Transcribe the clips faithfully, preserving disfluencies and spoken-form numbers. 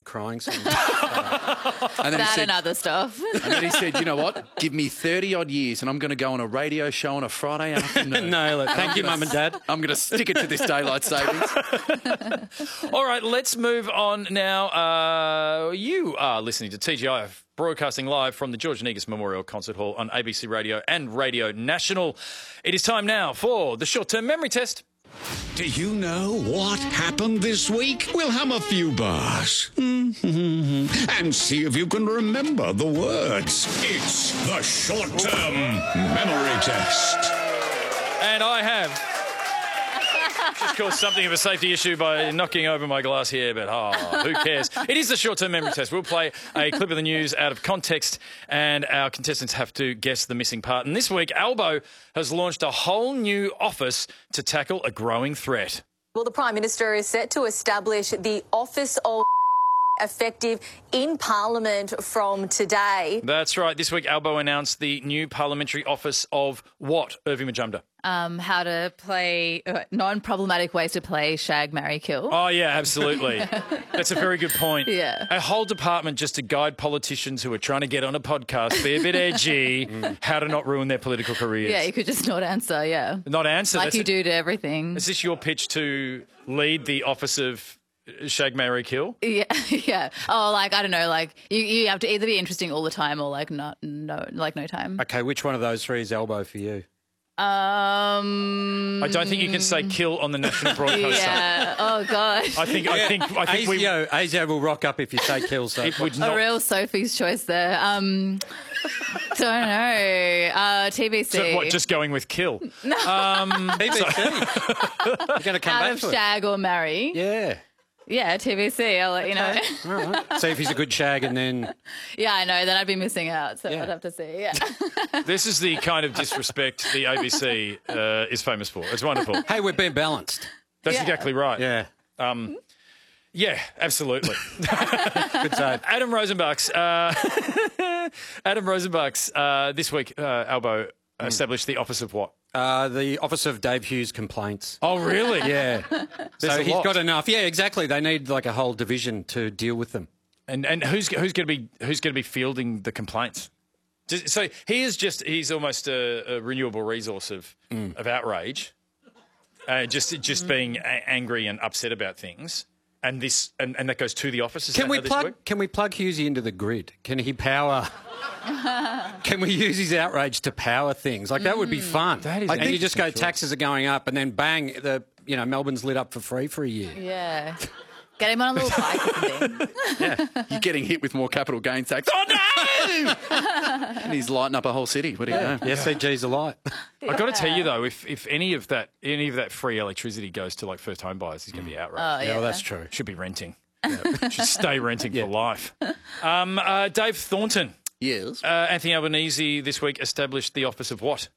crying song. and then That he said, and other stuff. and then he said, you know what? Give me thirty odd years and I'm going to go on a radio show on a Friday afternoon. Nail it. Thank you, Mum and Dad. I'm going to stick it to this daylight savings. All right, let's move on now. Uh, you are listening to T G I F, broadcasting live from the George Negus Memorial Concert Hall on A B C Radio and Radio National. It is time now for the short-term memory test. Do you know what happened this week? We'll hum a few bars and see if you can remember the words. It's the short-term memory test. And I have just caused something of a safety issue by knocking over my glass here, but oh, who cares? It is the short-term memory test. We'll play a clip of the news out of context and our contestants have to guess the missing part. And this week, Albo has launched a whole new office to tackle a growing threat. Well, the Prime Minister is set to establish the Office of effective in Parliament from today. That's right. This week, Albo announced the new parliamentary office of what, Irving Majumdar? Um, how to play uh, non-problematic ways to play Shag, Marry, Kill. Oh, yeah, absolutely. That's a very good point. Yeah. A whole department just to guide politicians who are trying to get on a podcast, be a bit edgy, how to not ruin their political careers. Yeah, you could just not answer, yeah. Not answer. Like That's you a- do to everything. Is this your pitch to lead the office of Shag, Marry, Kill? Yeah, yeah. Oh, like, I don't know, like, you, you have to either be interesting all the time or, like, not, no, like, no time. Okay, which one of those three is Elbow for you? Um... I don't think you can say kill on the national broadcast. Yeah, oh, gosh. I think, I think, I think we... Asio, Asio will rock up if you say kill, so. It would A not... real Sophie's choice there. Um, don't know. Uh, T V C. So what, just going with kill? Um, T V C. You're going to come Out back of to it. Shag or Marry. Yeah. Yeah, T V C, I'll let you know. All right. See if he's a good shag and then... Yeah, I know, then I'd be missing out, so Yeah. I'd have to see, yeah. This is the kind of disrespect the A B C uh, is famous for. It's wonderful. Hey, we're being balanced. That's Yeah. exactly right. Yeah. Um, yeah, absolutely. Good save. Adam Rosenbach's, uh, Adam Rosenbach's uh, this week, uh, Albo established the office of what? Uh, the Office of Dave Hughes Complaints. Oh, really? Yeah. so a he's lot. got enough. Yeah, exactly. They need like a whole division to deal with them. And and who's who's going to be who's going to be fielding the complaints? Just- So he is just he's almost a, a renewable resource of of outrage, uh, just just being a- angry and upset about things. And this and, and that goes to the office. Is Can that we how this plug? works? Can we plug Hughesy into the grid? Can he power? Can we use his outrage to power things? Like that would be fun. That is and an you just go, interesting choice. taxes are going up, and then bang, the you know Melbourne's lit up for free for a year. Yeah. Get him on a little bike or something. You're getting hit with more capital gains tax. Oh, no! And he's lighting up a whole city. What do you know? The S C G's a lot. I got to tell you though, if if any of that any of that free electricity goes to like first home buyers, he's going to be outraged. Oh, Yeah, yeah. well, that's true. Should be renting. Should stay renting for life. Um, uh, Dave Thornton, Yes. uh, Anthony Albanese this week established the office of what?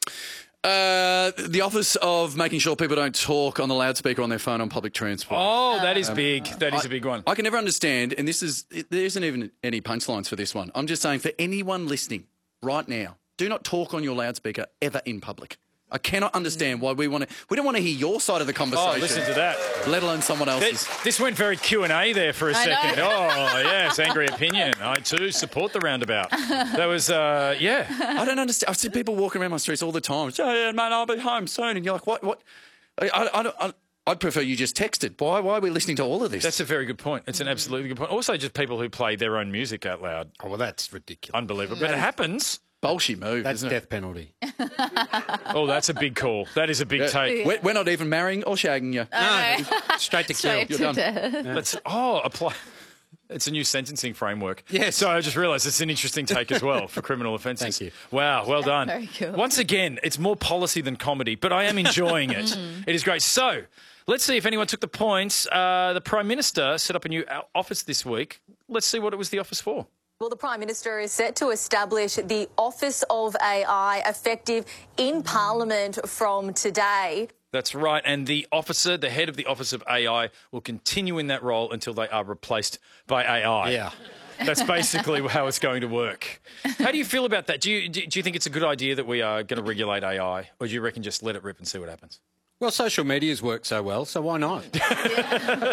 Uh, the office of making sure people don't talk on the loudspeaker on their phone on public transport. Oh, that is big. That is a big one. I can never understand, and this is it, there isn't even any punchlines for this one. I'm just saying for anyone listening right now, do not talk on your loudspeaker ever in public. I cannot understand why we want to. We don't want to hear your side of the conversation. Oh, listen to that. Let alone someone else's. This, this went very Q and A there for a I know. second. Oh, yes, angry opinion. I too support the roundabout. That was, uh, yeah. I don't understand. I see people walking around my streets all the time. Oh, yeah, man, I'll be home soon. And you're like, what? What? I, I, I, don't- I, I'd prefer you just texted. Why? Why are we listening to all of this? That's a very good point. It's an absolutely good point. Also, just people who play their own music out loud. Oh, well, that's ridiculous. Unbelievable. But it happens. bullshit move. That's isn't death penalty. Oh, that's a big call. That is a big it? take. We're, we're not even marrying or shagging you. No, straight to kill. Straight You're to done. death. Let's, oh, apply. It's a new sentencing framework. Yes. So I just realised it's an interesting take as well for criminal offences. Thank you. Wow, well done. Very cool. Once again, it's more policy than comedy, but I am enjoying it. It is great. So let's see if anyone took the points. Uh, the Prime Minister set up a new office this week. Let's see what it was the office for. Well, the Prime Minister is set to establish the Office of A I effective in Parliament from today. That's right. And the officer, the head of the Office of A I, will continue in that role until they are replaced by A I. Yeah. That's basically how it's going to work. How do you feel about that? Do you, do you think it's a good idea that we are going to regulate A I, or do you reckon just let it rip and see what happens? Well, social media's worked so well, so why not?